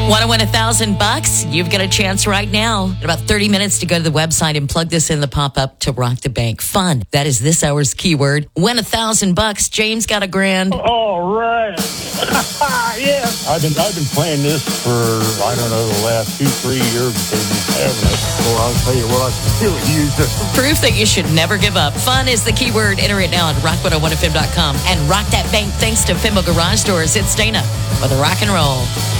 Want to win $1,000? You've got a chance right now. In about 30 minutes to go to the website and plug this in the pop-up to rock the bank. Fun. That is this hour's keyword. Win $1,000. James got $1,000. All right. Yeah. I've been playing this for, I don't know, the last 2-3 years because he's having it. Well, I'll tell you what, I still use it. Proof that you should never give up. Fun is the keyword. Enter it now at rock101fm.com. And rock that bank thanks to Fimbo Garage Doors. It's Dana with a rock and roll.